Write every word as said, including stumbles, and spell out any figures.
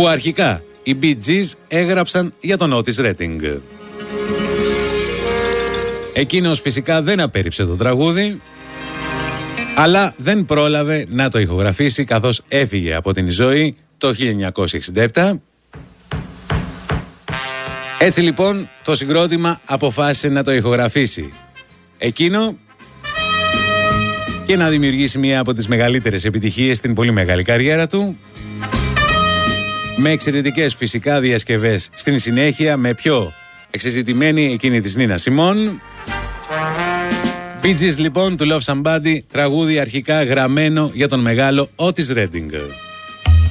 που αρχικά οι Bee Gees έγραψαν για τον Otis Redding. Εκείνος φυσικά δεν απέρριψε το τραγούδι, αλλά δεν πρόλαβε να το ηχογραφήσει καθώς έφυγε από την ζωή το χίλια εννιακόσια εξήντα επτά. Έτσι λοιπόν το συγκρότημα αποφάσισε να το ηχογραφήσει εκείνο και να δημιουργήσει μία από τις μεγαλύτερες επιτυχίες στην πολύ μεγάλη καριέρα του, με εξαιρετικές φυσικά διασκευές στην συνέχεια, με πιο εξεζητημένη εκείνη της Νίνα Σιμών. Bee Gees λοιπόν, του Love Somebody, τραγούδι αρχικά γραμμένο για τον μεγάλο Otis Redding.